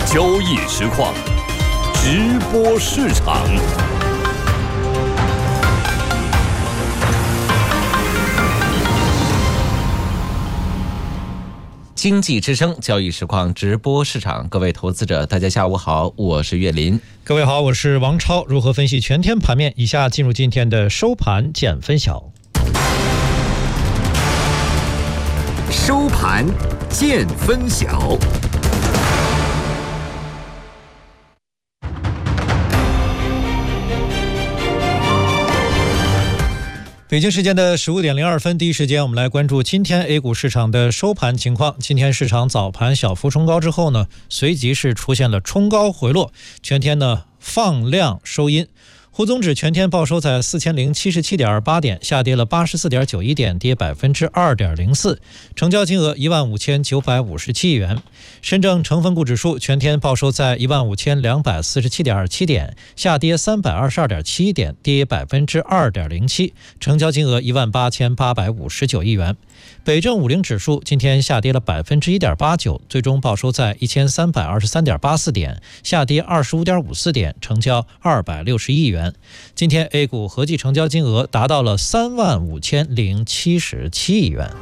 交易实况，直播市场。经济之声交易实况直播市场，各位投资者大家下午好，我是岳林。 各位好，我是王超。如何分析全天盘面？以下进入今天的收盘见分晓。 收盘见分晓。 北京时间的15点02分，第一时间我们来关注今天 A 股市场的收盘情况。今天市场早盘小幅冲高之后呢，随即是出现了冲高回落，全天呢放量收阴。沪综指全天报收在4077.28点，下跌了84.91点，跌2.04%，成交金额15957亿元。深证成分股指数全天报收在15247.27点，下跌322.71点，跌2.07%，成交金额18859亿元。北证50指数今天下跌了1.89%，最终报收在1323.84点，下跌25.54点，成交260亿元。今天 A 股合计成交金额达到了35077亿元。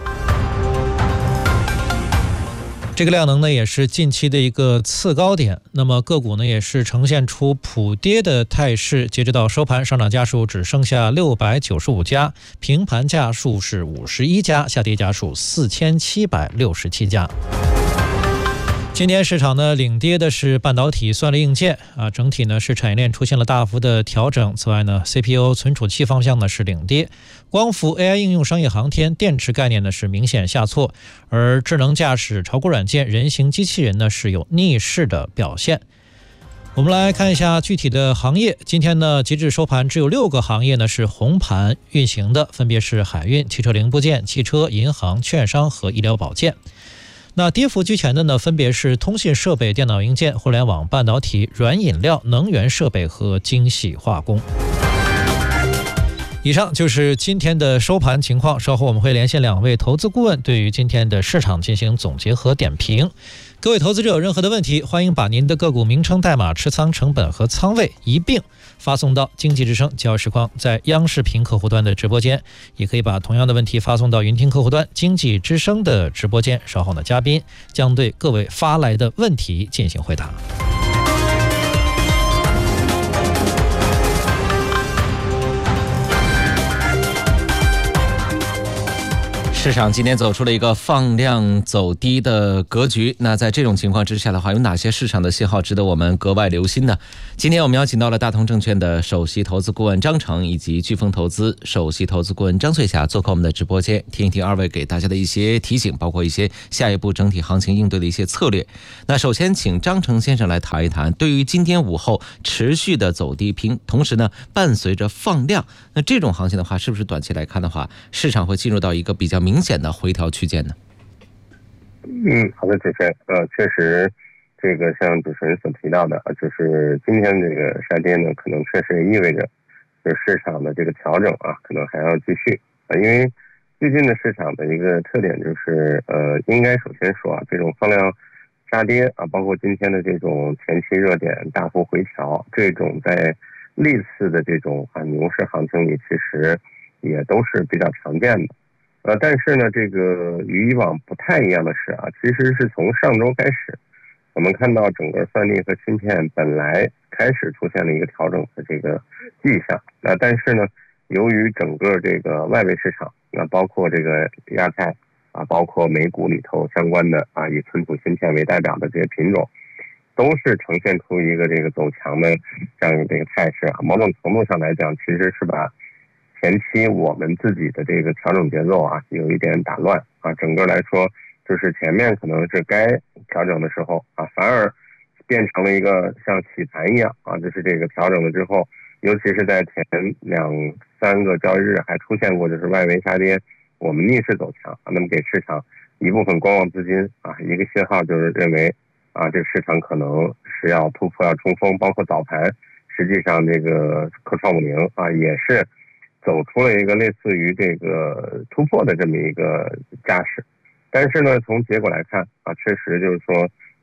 这个量能呢也是近期的一个次高点，那么个股呢也是呈现出普跌的态势。截止到收盘，上涨家数只剩下695家，平盘家数是51家，下跌家数4767家。今天市场呢领跌的是半导体、算力硬件整体呢是产业链出现了大幅的调整。此外呢 CPU 存储器方向呢是领跌，光伏、AI 应用、商业航天、电池概念呢是明显下挫，而智能驾驶、炒股软件、人形机器人呢是有逆势的表现。我们来看一下具体的行业。今天呢截至收盘，只有6个行业呢是红盘运行的，分别是海运、汽车零部件、汽车、银行、券商和医疗保健。那跌幅居前的呢，分别是通信设备、电脑硬件、互联网、半导体、软饮料、能源设备和精细化工。以上就是今天的收盘情况，稍后我们会连线2位投资顾问，对于今天的市场进行总结和点评。各位投资者有任何的问题，欢迎把您的个股名称、代码、持仓成本和仓位一并发送到经济之声交易实况在央视频客户端的直播间，也可以把同样的问题发送到云听客户端经济之声的直播间。稍后呢，嘉宾将对各位发来的问题进行回答。 市场今天走出了一个放量走低的格局，那在这种情况之下的话，有哪些市场的信号值得我们格外留心呢？今天我们邀请到了大同证券的首席投资顾问张成以及飓风投资首席投资顾问张翠霞做客我们的直播间，听一听二位给大家的一些提醒，包括一些下一步整体行情应对的一些策略。那首先请张成先生来谈一谈，对于今天午后持续的走低同时呢伴随着放量，那这种行情的话，是不是短期来看的话，市场会进入到一个比较明显的回调区间呢？ 好的，主持人，确实，这个像主持人所提到的，就是今天这个杀跌呢，可能确实意味着，就是市场的这个调整可能还要继续因为最近的市场的一个特点就是，应该首先说这种放量杀跌包括今天的这种前期热点大幅回调，这种在历次的这种牛市行情里，其实也都是比较常见的。但是呢，这个与以往不太一样的是其实是从上周开始，我们看到整个算力和芯片本来开始出现了一个调整的这个迹象。但是呢，由于整个这个外围市场，包括这个亚太包括美股里头相关的以存储芯片为代表的这些品种，都是呈现出一个这个走强的这样一个这个态势某种程度上来讲，其实是把前期我们自己的这个调整节奏有一点打乱整个来说，就是前面可能是该调整的时候反而变成了一个像洗盘一样就是这个调整了之后，尤其是在前2-3个交易日还出现过就是外围下跌，我们逆势走强那么给市场一部分观望资金一个信号，就是认为这个市场可能是要突破要冲锋，包括早盘实际上这个科创50也是走出了一个类似于这个突破的这么一个架势。但是呢，从结果来看确实就是说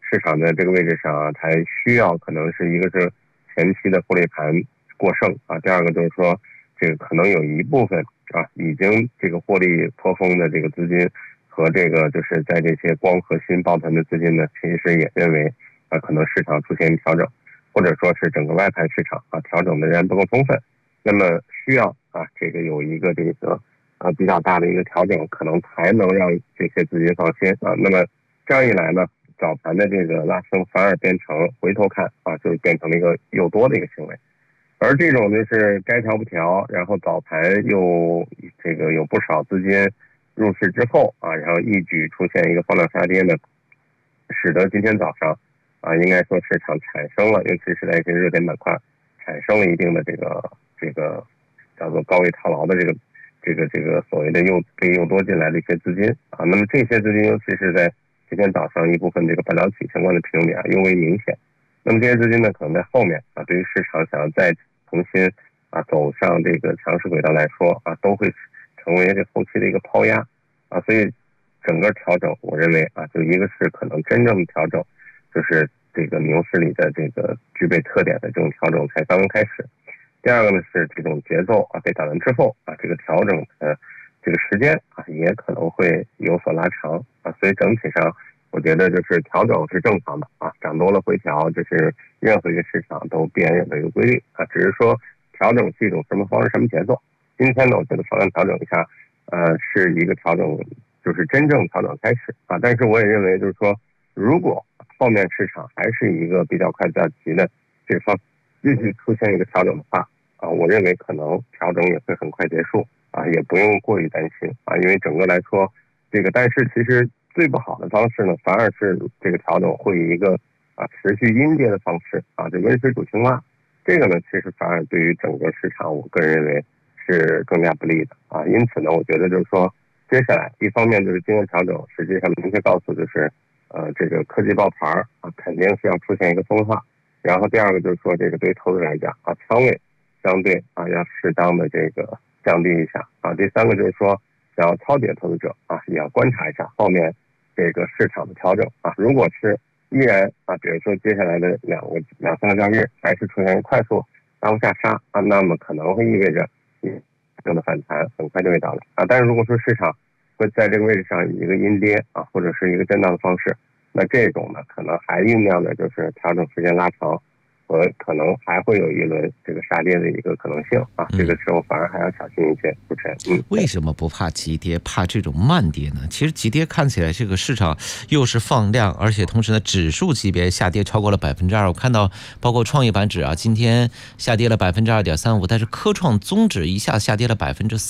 市场的这个位置上啊，它需要可能是一个是前期的获利盘过剩啊，第二个就是说这个可能有一部分啊已经这个获利颇丰的这个资金和这个就是在这些光和新抱团的资金呢，其实也认为啊可能市场出现调整，或者说是整个外盘市场啊调整的仍然不够充分，那么需要啊这个有一个这个比较大的一个调整，可能才能让这些资金放心啊。那么这样一来呢，早盘的这个拉升反而变成回头看啊，就变成了一个诱多的一个行为。而这种就是该调不调，然后早盘又这个有不少资金入市之后啊，然后一举出现一个放量杀跌呢，使得今天早上啊，应该说市场产生了，尤其是在一些热点板块产生了一定的这个叫做高位套牢的这个所谓的被诱多进来的一些资金啊。那么这些资金尤其是在今天早上一部分这个半导体相关的品种点尤为明显。那么这些资金呢，可能在后面啊，对于市场想要再重新啊走上这个强势轨道来说啊，都会成为这后期的一个抛压啊。所以整个调整，我认为啊，就一个是可能真正的调整，就是这个牛市里的这个具备特点的这种调整才刚刚开始。第二个呢是这种节奏啊被打完之后啊，这个调整的这个时间啊也可能会有所拉长啊。所以整体上我觉得就是调整是正常的啊，涨多了回调，这是任何一个市场都必然有的一个规律啊，只是说调整是一种什么方式什么节奏。今天呢，我觉得稍微调整一下，是一个调整，就是真正调整开始啊。但是我也认为就是说，如果后面市场还是一个比较快比较急的这方继续出现一个调整的话啊，我认为可能调整也会很快结束啊，也不用过于担心啊，因为整个来说这个，但是其实最不好的方式呢，反而是这个调整会以一个持续阴跌的方式啊，这温水煮青蛙，这个呢其实反而对于整个市场，我个人认为是更加不利的啊。因此呢，我觉得就是说，接下来一方面就是今天调整，实际上明确告诉就是这个科技爆盘啊，肯定是要出现一个分化。然后第二个就是说，这个对于投资来讲啊，仓位相对啊要适当的这个降低一下啊。第三个就是说，想要抄底的投资者啊，也要观察一下后面这个市场的调整啊。如果是依然啊，比如说接下来的两三个交易日还是出现快速大幅下杀啊，那么可能会意味着的反弹很快就会到来啊。但是如果说市场会在这个位置上以一个阴跌啊，或者是一个震荡的方式，那这种呢，可能还酝酿的就是调整时间拉长，和可能还会有一轮这个杀跌的一个可能性啊。这个时候反而还要小心一些。主持人， 为什么不怕急跌，怕这种慢跌呢？其实急跌看起来这个市场又是放量，而且同时呢，指数级别下跌超过了2%。我看到包括创业板指啊，今天下跌了2.35%，但是科创综指一下下跌了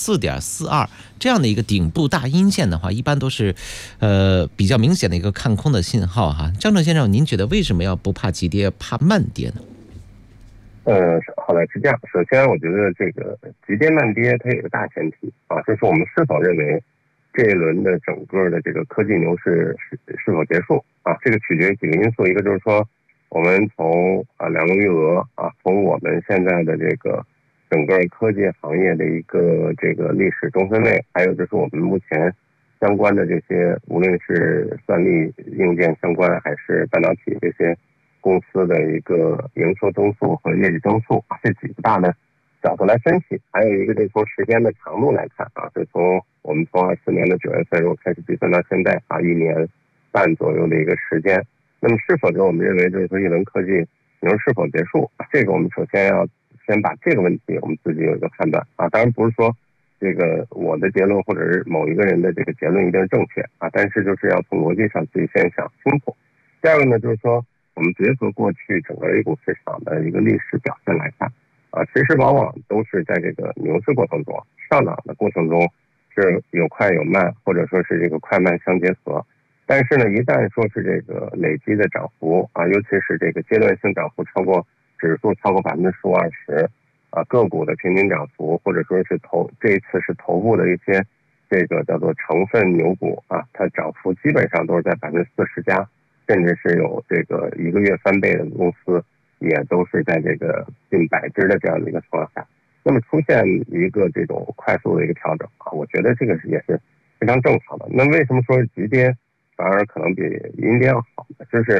4.42%，这样的一个顶部大阴线的话，一般都是比较明显的一个看空的信号哈。张正先生，您觉得为什么要不怕急跌，怕慢跌呢？ 好的，是这样。首先，我觉得这个急跌慢跌它有个大前提啊，就是我们是否认为这一轮的整个的这个科技牛市是否结束啊？这个取决于几个因素，一个就是说，我们从两个余额啊，从我们现在的这个整个科技行业的一个这个历史中分位，还有就是我们目前相关的这些，无论是算力硬件相关，还是半导体这些公司的一个营收增速和业绩增速这几个大的角度来分析。还有一个就是从时间的长度来看啊，就我们从24年的9月份如果开始计算到现在1年半左右的一个时间，那么是否就我们认为就是说一轮科技牛是否结束这个我们首先要先把这个问题我们自己有一个判断啊。当然不是说这个我的结论或者是某一个人的这个结论一定是正确啊，但是就是要从逻辑上自己先想清楚。第二个呢，就是说我们结合过去整个 A 股市场的一个历史表现来看啊，其实往往都是在这个牛市过程中上涨的过程中是有快有慢，或者说是这个快慢相结合。但是呢，一旦说是这个累积的涨幅啊，尤其是这个阶段性涨幅超过指数超过15%-20%啊，个股的平均涨幅，或者说是这一次是头部的一些这个叫做成分牛股啊，它涨幅基本上都是在40%加。甚至是有这个1个月翻倍的公司，也都是在这个近100只的这样的一个情况下，那么出现一个这种快速的一个调整啊，我觉得这个也是非常正常的。那为什么说急跌反而可能比阴跌要好呢？就是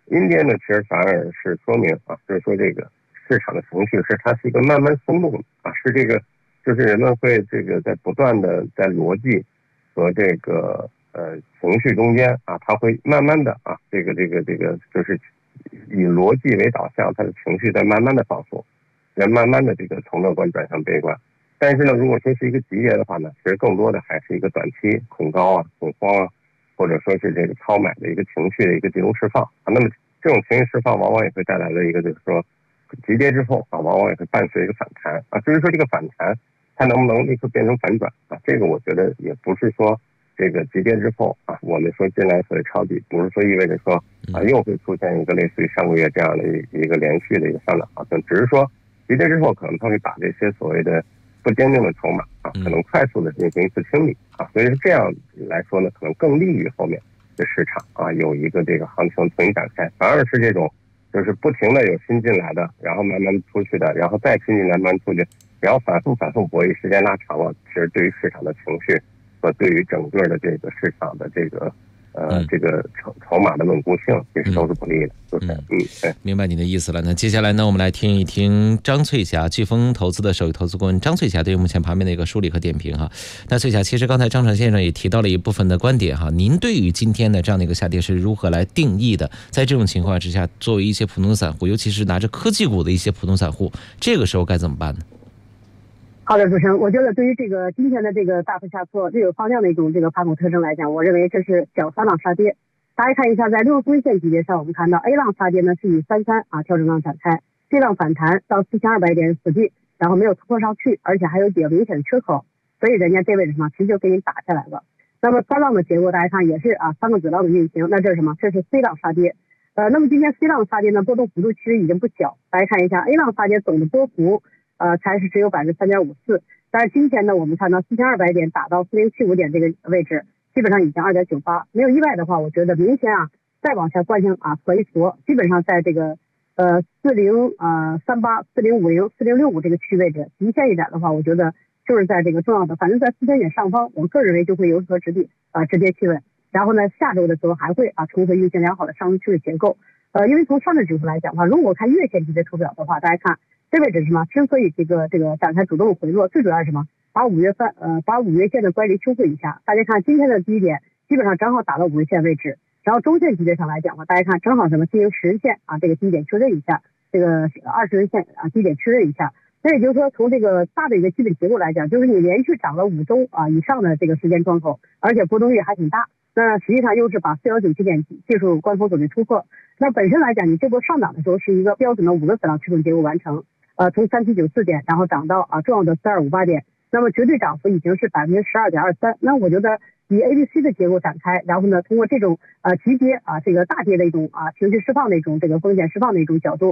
阴跌呢，其实反而是说明啊，就是说这个市场的情绪它是一个慢慢松动的啊，是这个就是人们会这个在不断的在逻辑和这个情绪中间啊，它会慢慢的啊，这个就是以逻辑为导向，它的情绪在慢慢的放松，在慢慢的这个从乐观转向悲观。但是呢，如果说是一个急跌的话呢，其实更多的还是一个短期恐高啊、恐慌啊，或者说是这个超买的一个情绪的一个集中释放啊。那么这种情绪释放往往也会带来的一个就是说，急跌之后啊，往往也会伴随一个反弹啊。至于说这个反弹它能不能立刻变成反转啊，这个我觉得也不是说这个急跌之后啊，我们说进来所谓抄底，不是说意味着说啊又会出现一个类似于上个月这样的一个连续的一个上涨行情，只是说急跌之后可能它会把这些所谓的不坚定的筹码啊，可能快速的进行一次清理啊，所以是这样来说呢，可能更利于后面的市场啊有一个这个行情重新展开，反而是这种就是不停的有新进来的，然后慢慢出去的，然后再新进来慢慢出去，然后反复博弈，时间拉长了，其实对于市场的情绪和对于整个的这个市场的这个这个筹码的稳固性，其实都是不利的。对， 明白你的意思了。那接下来呢，我们来听一听张翠霞，飓风投资的首席投资顾问张翠霞对于目前盘面的一个梳理和点评哈。那翠霞，其实刚才张成先生也提到了一部分的观点哈，您对于今天的这样的一个下跌是如何来定义的？在这种情况之下，作为一些普通散户，尤其是拿着科技股的一些普通散户，这个时候该怎么办呢？ 好的，主持人，我觉得对于这个今天的这个大幅下挫、略有放量的一种这个盘口特征来讲，我认为这是小三浪杀跌。大家看一下，在60分线级别上，我们看到 A 浪杀跌呢是以33啊调整浪展开，B 浪反弹到4200点附近，然后没有突破上去，而且还有比较明显的缺口，所以人家这位置什么直接给你打下来了。那么3浪的结果大家看也是啊3个子浪的运行，那这是什么？这是 C 浪杀跌。那么今天 C 浪杀跌呢，波动幅度其实已经不小。大家看一下 A 浪杀跌总的波幅才是只有3.54%，但是今天呢，我们看到4200点打到4075点这个位置，基本上已经2.98%，没有意外的话，我觉得明天啊再往下惯性啊回缩，基本上在这个4038、4050、4065这个区位置，极限一点的话，我觉得就是在这个重要的，反正在4000点上方，我个人认为就会有所止跌止跌企稳。然后呢，下周的时候还会重回运行良好的上升趋势结构。因为从上证指数来讲的话，如果看月线级别图表的话，大家看这位置是什么？之所以这个展开主动回落，最主要是什么？把5月线的乖离修复一下。大家看今天的低点基本上正好打到5日线位置，然后中线级别上来讲的话，大家看正好什么进行10日线这个低点确认一下，这个20日线低点确认一下。那也就是说，从这个大的一个基本结构来讲，就是你连续涨了5周以上的这个时间窗口，而且波动率还挺大。那实际上又是把4197点技术关口准备突破。那本身来讲，你这波上涨的时候是一个标准的5个子浪驱动结构完成，从3794点，然后涨到重要的4258点，那么绝对涨幅已经是12.23%。那我觉得以 ABC 的结构展开，然后呢，通过这种急跌这个大跌的一种情绪释放的一种这个风险释放的一种角度，